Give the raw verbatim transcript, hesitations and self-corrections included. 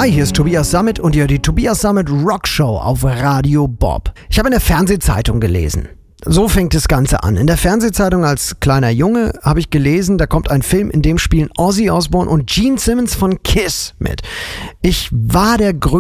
Hi, hier ist Tobias Sammet und ihr hört die Tobias Sammet Rock Show auf Radio Bob. Ich habe in der Fernsehzeitung gelesen. So fängt das Ganze an. In der Fernsehzeitung als kleiner Junge habe ich gelesen, da kommt ein Film, in dem spielen Ozzy Osbourne und Gene Simmons von Kiss mit. Ich war der größte